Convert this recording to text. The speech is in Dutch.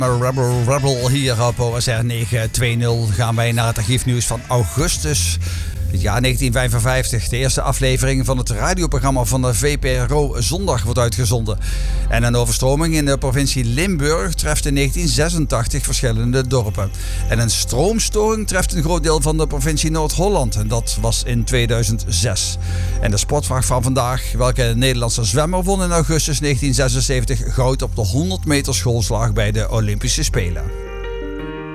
Rebel hier op OSR 920 gaan wij naar het archiefnieuws van augustus. Het jaar 1955. De eerste aflevering van het radioprogramma van de VPRO Zondag wordt uitgezonden. En een overstroming in de provincie Limburg treft in 1986 verschillende dorpen. En een stroomstoring treft een groot deel van de provincie Noord-Holland. En dat was in 2006. En de sportvraag van vandaag. Welke Nederlandse zwemmer won in augustus 1976 goud op de 100 meter schoolslag bij de Olympische Spelen?